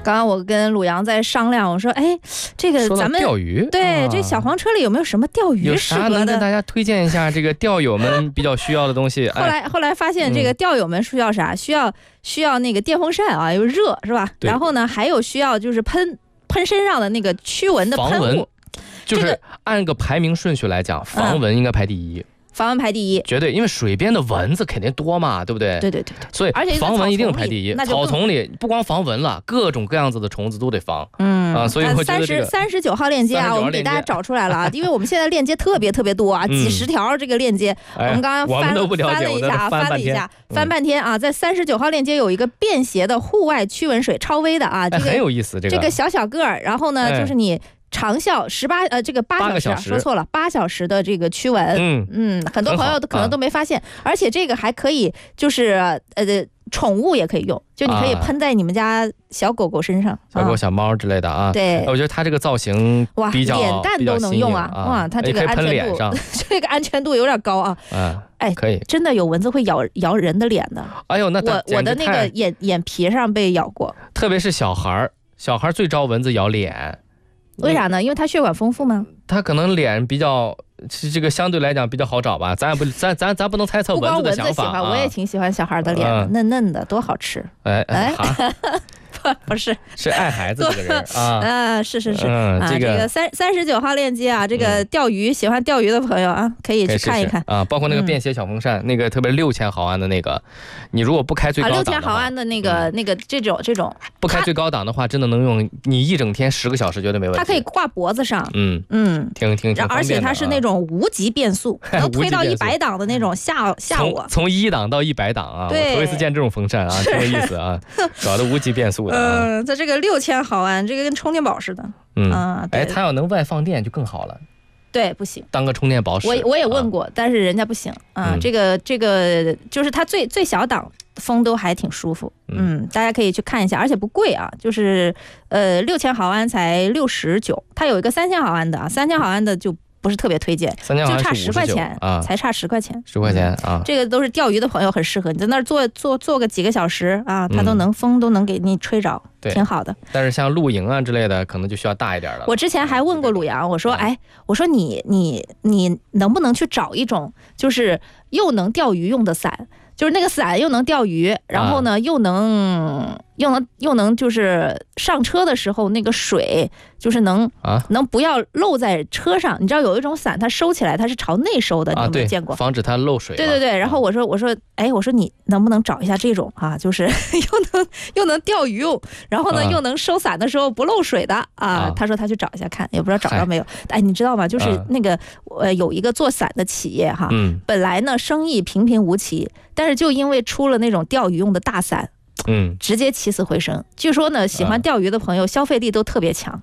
刚刚我跟鲁阳在商量，我说，哎，这个咱们钓鱼， 对，这小黄车里有没有什么钓鱼有啥适合的？ 能跟大家推荐一下这个钓友们比较需要的东西？ 后来发现这个钓友们需要啥？需要那个电风扇啊，又热是吧？然后呢，还有需要就是喷身上的那个驱蚊的喷雾。 就是按个排名顺序来讲，防蚊应该排第一。 防蚊排第一， 绝对，因为水边的蚊子肯定多嘛，对不对？ 对， 所以防蚊一定排第一。草丛里不光防蚊了，各种各样子的虫子都得防。所以我觉得这个 39号链接啊，我们给大家找出来了啊，因为我们现在链接特别多啊，几十条这个链接，我们刚刚翻了一下，翻半天啊，在39号链接有一个便携的户外驱蚊水，超微的啊，这个很有意思， 这个小个儿，然后呢就是你。长效这个8小时，说错了，8小时的这个驱蚊，很多朋友可能都没发现，而且这个还可以就是宠物也可以用，就你可以喷在你们家小狗狗身上， 小狗小猫之类的啊。对，我觉得它这个造型比较脸蛋都能用啊，哇，它这个安全度，这个安全度有点高啊。哎， 可以， 真的有蚊子会咬人的脸的。 哎呦，那我的那个眼皮上被咬过， 特别是小孩最招蚊子咬脸。 为啥呢？因为他血管丰富吗？ 他可能脸比较，这个相对来讲比较好找吧。咱不能猜测蚊子的想法。 不光蚊子喜欢，我也挺喜欢小孩的脸，嫩嫩的，多好吃。不是爱孩子这个人啊。 是啊，这个39号链接啊，这个钓鱼喜欢钓鱼的朋友啊，可以去看一看啊。包括那个便携小风扇，那个特别6000毫安的那个，你如果不开最高档的话，6000 毫安的那个这种不开最高档的话，真的能用你一整天10个小时绝对没问题。 它可以挂脖子上， 挺而且它是那种无级变速，能推到100档的那种，吓我。 从1档到100档啊，我头一次见这种风扇啊，挺有意思啊，搞的无级变速的。 在这个6000毫安，这个跟充电宝似的。 它要能外放电就更好了。 对，不行， 当个充电宝使。 我也问过，但是人家不行啊。这个就是它最小档风都还挺舒服。大家可以去看一下，而且不贵啊，就是6000毫安才69，它有一个3000毫安的啊，3000毫安的就不是特别推荐，就差10块钱啊，才差10块钱 ，10块钱啊。 这个都是钓鱼的朋友很适合，你在那儿坐个几个小时啊，它风都能给你吹着，挺好的。 但是像露营啊之类的，可能就需要大一点的。 我之前还问过鲁阳，我说你能不能去找一种就是又能钓鱼用的伞，就是那个伞又能钓鱼，然后呢又能就是上车的时候那个水就是能不要漏在车上。你知道有一种伞它收起来它是朝内收的，你有没有见过？ 防止它漏水。 对。然后我说你能不能找一下这种啊，就是又能钓鱼用，然后呢又能收伞的时候不漏水的啊。他说他去找一下看，也不知道找到没有。哎，你知道吗？就是那个有一个做伞的企业哈，本来呢生意平平无奇，但是就因为出了那种钓鱼用的大伞，直接起死回生。据说呢，喜欢钓鱼的朋友消费力都特别强。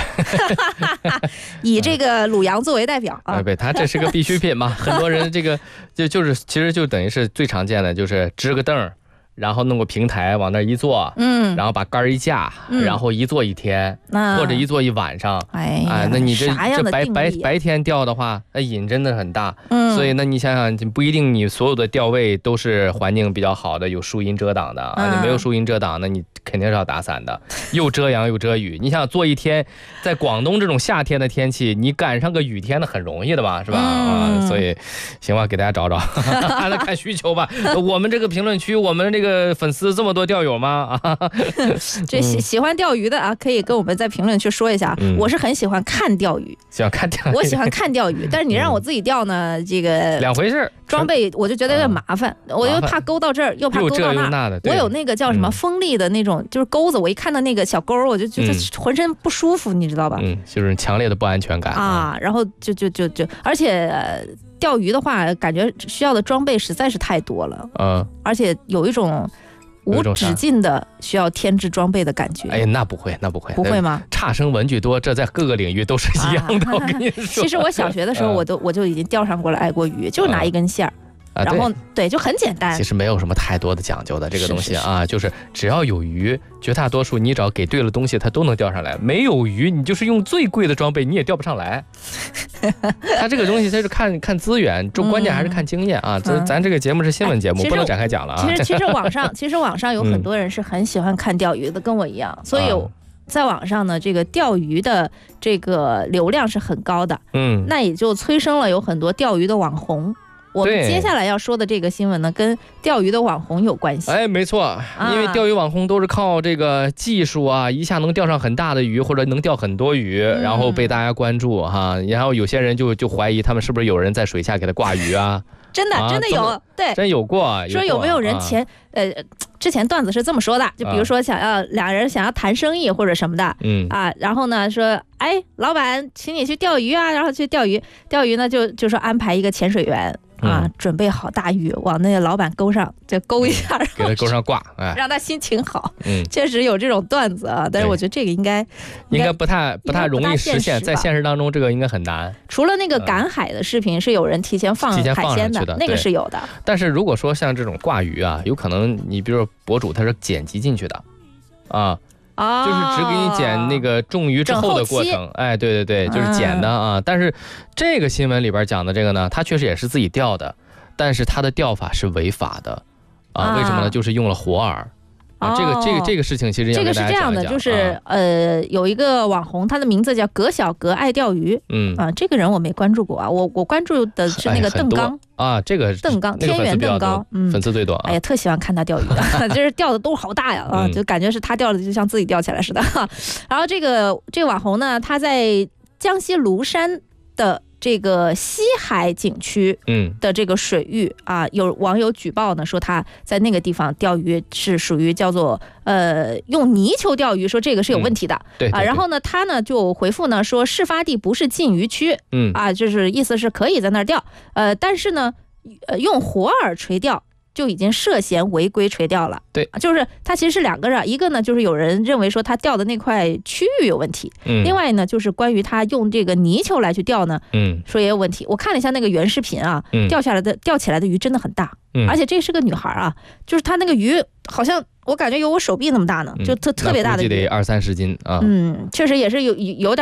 以这个鲁阳作为代表啊， 对，他这是个必需品嘛。很多人这个就是其实就等于是最常见的，就是支个凳，然后弄个平台往那一坐，然后把杆一架，然后一坐一天，或者一坐一晚上。那你这白天钓的话，瘾真的很大。所以那你想想，不一定你所有的钓位都是环境比较好的，有树荫遮挡的啊。你没有树荫遮挡，那你肯定是要打伞的，又遮阳又遮雨。你想坐一天，在广东这种夏天的天气，你赶上个雨天的很容易的嘛，是吧？所以行吧，给大家找找，来看需求吧。我们这个评论区，我们这个粉丝这么多钓友吗？ 这喜欢钓鱼的啊，可以跟我们在评论区说一下。我是很喜欢看钓鱼，我喜欢看钓鱼，但是你让我自己钓呢，这个两回事。 装备我就觉得有点麻烦，我又怕勾到这儿，又怕勾到那儿。我有那个叫什么锋利的那种，就是钩子，我一看到那个小钩，我就觉得浑身不舒服，你知道吧？ 就是强烈的不安全感啊。然后就，而且钓鱼的话，感觉需要的装备实在是太多了。而且有一种无止境的需要添置装备的感觉。 哎，那不会不会吗？ 差生文具多，这在各个领域都是一样的。我跟你说， 其实我小学的时候我就已经钓上过了爱国鱼，就拿一根线儿， 然后对，就很简单。 其实没有什么太多的讲究的这个东西啊，就是只要有鱼，绝大多数你只要给对了东西，它都能钓上来。没有鱼，你就是用最贵的装备，你也钓不上来。它这个东西它是看资源，关键还是看经验啊。咱这个节目是新闻节目，不能展开讲了啊。 其实网上有很多人是很喜欢看钓鱼的，跟我一样，所以在网上呢，这个钓鱼的这个流量是很高的。那也就催生了有很多钓鱼的网红。我们接下来要说的这个新闻呢，跟钓鱼的网红有关系。 没错，因为钓鱼网红都是靠这个技术啊，一下能钓上很大的鱼，或者能钓很多鱼，然后被大家关注哈。然后有些人就怀疑他们是不是有人在水下给他挂鱼啊？ 真的有，对， 真有过。 说有没有人之前段子是这么说的，就比如说两人想要谈生意或者什么的，然后呢说，老板，请你去钓鱼啊，然后去钓鱼呢就说安排一个潜水员。准备好大鱼，往那个老板钩上就钩一下， 给他钩上挂， 让他心情好。确实有这种段子啊，但是我觉得这个应该不太容易实现，在现实当中这个应该很难。 除了那个赶海的视频是有人提前放海鲜的，那个是有的。 但是如果说像这种挂鱼啊，有可能你比如说博主他是剪辑进去的，就是只给你剪那个中鱼之后的过程，对，就是剪的啊。但是这个新闻里边讲的这个呢，他确实也是自己钓的，但是他的钓法是违法的啊。为什么呢？就是用了活饵。这个事情其实这个是这样的，就是有一个网红，他的名字叫葛小葛爱钓鱼，这个人我没关注过啊，我关注的是那个邓刚啊，这个邓刚天元邓刚， 粉丝最多。 特喜欢看他钓鱼的，就是钓的都好大呀就感觉是他钓的就像自己钓起来似的。然后这个网红呢，他在江西庐山的这个西海景区的这个水域有网友举报呢，说他在那个地方钓鱼是属于叫做用泥鳅钓鱼，说这个是有问题的。 对然后呢，他呢就回复呢说，事发地不是禁渔区，就是意思是可以在那儿钓，但是呢用活饵垂钓就已经涉嫌违规垂钓了。 对， 就是它其实是两个人，一个呢就是有人认为说他钓的那块区域有问题，另外呢就是关于他用这个泥鳅来去钓呢，说也有问题。我看了一下那个原视频啊，钓起来的鱼真的很大，而且这是个女孩啊，就是她那个鱼好像我感觉有我手臂那么大呢，就特别大的鱼， 估计得20-30斤啊。 确实也是有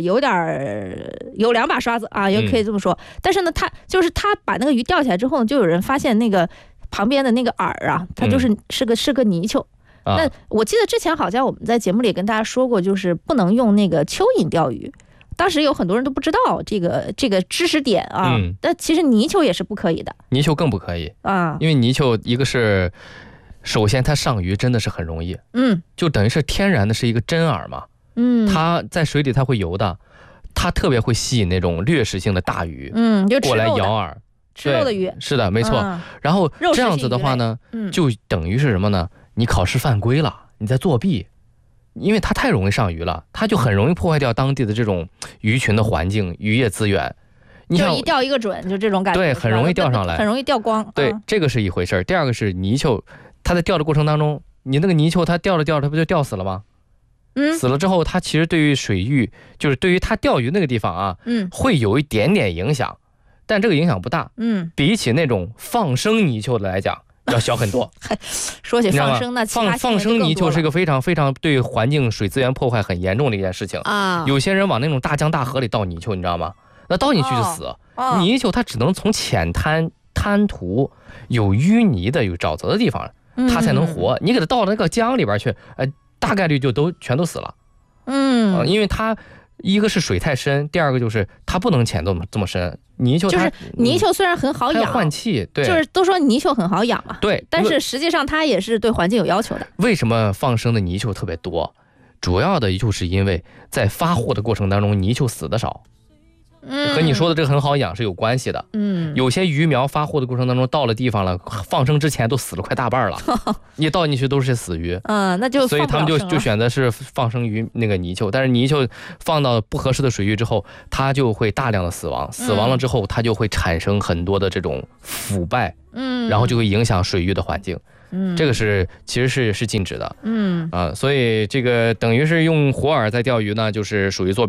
2把刷子啊，也可以这么说。但是呢，他把那个鱼钓起来之后呢，就有人发现那个旁边的那个饵啊，它是个泥鳅。那我记得之前好像我们在节目里跟大家说过，就是不能用那个蚯蚓钓鱼。当时有很多人都不知道这个知识点啊。但其实泥鳅也是不可以的， 泥鳅更不可以啊，因为泥鳅一个是首先它上鱼真的是很容易，就等于是天然的是一个真饵嘛，它在水里它会游的，它特别会吸引那种掠食性的大鱼， 就过来咬饵。 吃肉的鱼是的，没错。然后这样子的话呢，就等于是什么呢？你考试犯规了，你在作弊，因为它太容易上鱼了，它就很容易破坏掉当地的这种鱼群的环境、渔业资源。你就一钓一个准，就这种感觉。 对，很容易钓上来， 很容易钓光。 对，这个是一回事。第二个是泥鳅，它在钓的过程当中，你那个泥鳅它钓着钓着，它不就钓死了吗？死了之后，它其实对于水域，就是对于它钓鱼那个地方啊，会有一点点影响。但这个影响不大，比起那种放生泥鳅的来讲，要小很多。 说起放生，那放生泥鳅是一个非常非常对环境水资源破坏很严重的一件事情啊。有些人往那种大江大河里倒泥鳅，你知道吗？那倒进去就死。泥鳅它只能从浅滩涂有淤泥的、有沼泽的地方，它才能活。你给它倒到那个江里边去，大概率就全都死了。因为它一个是水太深，第二个就是它不能潜这么深。泥鳅就是泥鳅虽然很好养， 换气，对， 就是都说泥鳅很好养嘛， 对， 但是实际上它也是对环境有要求的。 为什么放生的泥鳅特别多？主要的就是因为在发货的过程当中，泥鳅死的少。和你说的这个很好养是有关系的。有些鱼苗发货的过程当中，到了地方了，放生之前都死了快大半了，你倒进去都是死鱼。 那就所以他们就选择是放生鱼那个泥鳅，但是泥鳅放到不合适的水域之后，它就会大量的死亡，死亡了之后，它就会产生很多的这种腐败，然后就会影响水域的环境。这个其实是禁止的。所以这个等于是用活饵在钓鱼呢，就是属于作弊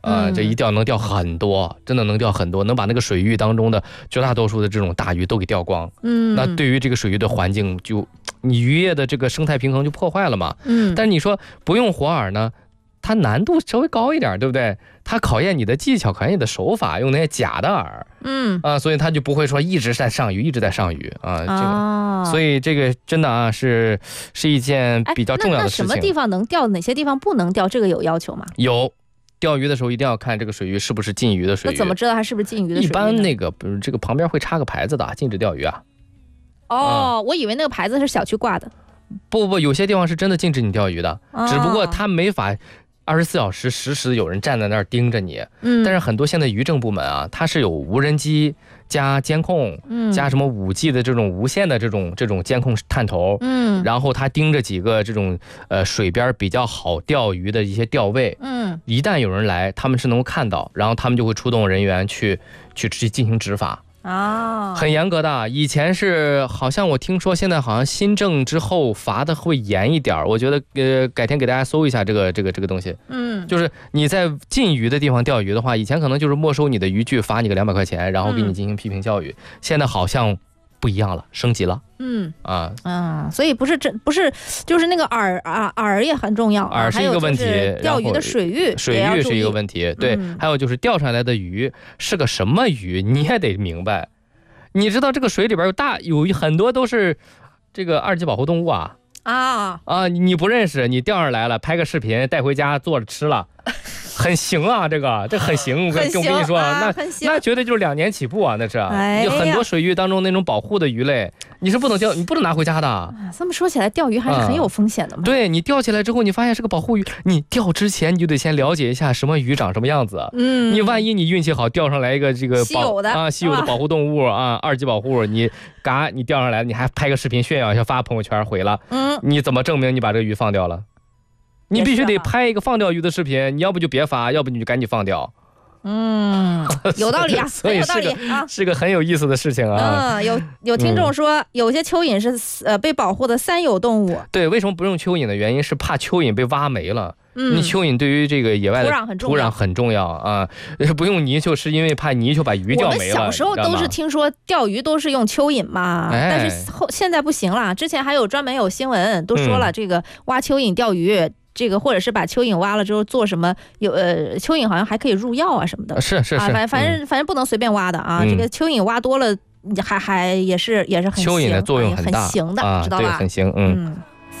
这一钓能钓很多，真的能钓很多，能把那个水域当中的绝大多数的这种大鱼都给钓光。那对于这个水域的环境，就你渔业的这个生态平衡就破坏了嘛。但是你说不用活饵呢，它难度稍微高一点，对不对？它考验你的技巧，考验你的手法，用那些假的饵。所以它就不会说一直在上鱼，一直在上鱼啊。所以这个真的啊，是一件比较重要的事情。 那什么地方能钓，哪些地方不能钓？这个有要求吗？ 有。钓鱼的时候一定要看这个水域是不是禁渔的水域。 那怎么知道它是不是禁渔的水域？ 一般那个这个旁边会插个牌子的，禁止钓鱼啊。 我以为那个牌子是小区挂的。 不，有些地方是真的禁止你钓鱼的，只不过它没法24小时实时有人站在那儿盯着你。但是很多现在渔政部门啊，它是有无人机加监控，加什么5G 的这种无线的这种监控探头，然后它盯着几个这种水边比较好钓鱼的一些钓位，一旦有人来，他们是能够看到，然后他们就会出动人员去进行执法。很严格的。以前是好像我听说，现在好像新政之后罚的会严一点。我觉得改天给大家搜一下这个东西。就是你在禁渔的地方钓鱼的话，以前可能就是没收你的渔具，罚你个200块钱，然后给你进行批评教育。现在好像不一样了，升级了。 所以不是就是那个饵也很重要， 饵是一个问题， 钓鱼的水域是一个问题，对，还有就是钓上来的鱼是个什么鱼，你也得明白。你知道这个水里边有很多都是这个2级保护动物你不认识，你钓上来了，拍个视频带回家做着吃了。很行啊，这很行，我跟你说，那绝对就是2年起步啊，那是。有很多水域当中那种保护的鱼类，你是不能钓，你不能拿回家的。 这么说起来，钓鱼还是很有风险的嘛。 对，你钓起来之后，你发现是个保护鱼，你钓之前你就得先了解一下什么鱼长什么样子。你万一你运气好钓上来一个这个稀有的保护动物2级保护，你钓上来，你还拍个视频炫耀一下发朋友圈回了，你怎么证明你把这个鱼放掉了？你必须得拍一个放钓鱼的视频，你要不就别发，要不你就赶紧放掉。 有道理啊， 所以是个很有意思的事情啊。 有听众说，有些蚯蚓是被保护的3有动物。 对，为什么不用蚯蚓的原因是怕蚯蚓被挖没了。你蚯蚓对于这个野外的土壤很重要啊，不用泥鳅是因为怕泥鳅把鱼钓没了。 我们小时候都是听说钓鱼都是用蚯蚓嘛，但是现在不行了。之前还有专门有新闻都说了，这个挖蚯蚓钓鱼。这个或者是把蚯蚓挖了之后做什么？蚯蚓好像还可以入药啊什么的。 是反正不能随便挖的啊。这个蚯蚓挖多了，还也是很行， 蚯蚓的作用很大， 很行的，知道吧？ 对，很行。